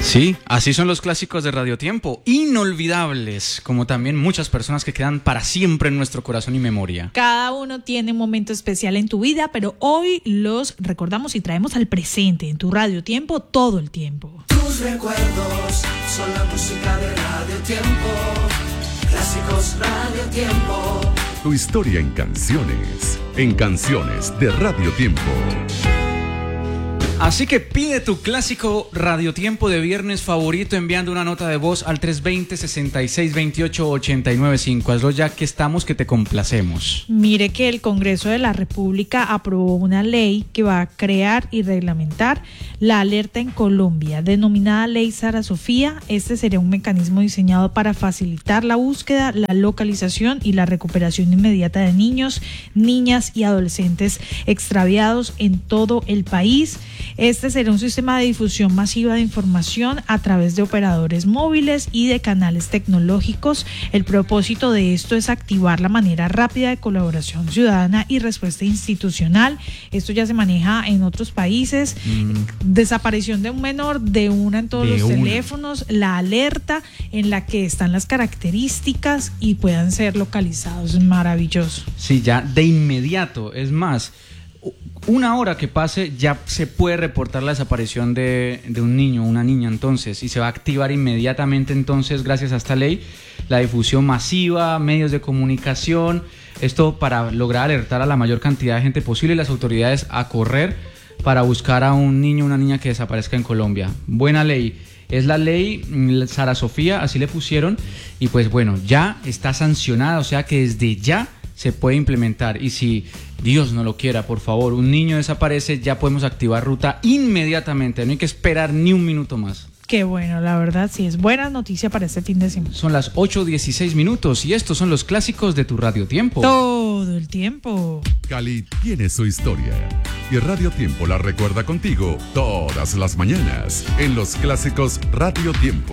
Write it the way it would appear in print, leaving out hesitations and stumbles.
Sí, así son los clásicos de Radio Tiempo, inolvidables, como también muchas personas que quedan para siempre en nuestro corazón y memoria. Cada uno tiene un momento especial en tu vida, pero hoy los recordamos y traemos al presente en tu Radio Tiempo todo el tiempo. Tus recuerdos son la música de Radio Tiempo, clásicos Radio Tiempo. Tu historia en canciones de Radio Tiempo. Así que pide tu clásico Radio Tiempo de viernes favorito enviando una nota de voz al 320-6628-895. Hazlo ya que estamos, que te complacemos. Mire que el Congreso de la República aprobó una ley que va a crear y reglamentar la alerta en Colombia, denominada Ley Sara Sofía. Este sería un mecanismo diseñado para facilitar la búsqueda, la localización y la recuperación inmediata de niños, niñas y adolescentes extraviados en todo el país. Este será un sistema de difusión masiva de información a través de operadores móviles y de canales tecnológicos. El propósito de esto es activar la manera rápida de colaboración ciudadana y respuesta institucional. Esto ya se maneja en otros países. Desaparición de un menor de una en todos los teléfonos, la alerta en la que están las características y puedan ser localizados. Es maravilloso. Sí, ya de inmediato. Es más, una hora que pase ya se puede reportar la desaparición de un niño o una niña, entonces, y se va a activar inmediatamente, entonces, gracias a esta ley, la difusión masiva, medios de comunicación, esto para lograr alertar a la mayor cantidad de gente posible y las autoridades a correr para buscar a un niño o una niña que desaparezca en Colombia. Buena ley. Es la ley Sara Sofía, así le pusieron, y pues bueno, ya está sancionada, o sea que desde ya se puede implementar. Y si Dios no lo quiera, por favor, un niño desaparece, ya podemos activar ruta inmediatamente, no hay que esperar ni un minuto más. Qué bueno, la verdad, sí es buena noticia para este fin de semana. Son las 8:16 y estos son los clásicos de tu Radio Tiempo. Todo el tiempo. Cali tiene su historia y Radio Tiempo la recuerda contigo todas las mañanas en los clásicos Radio Tiempo.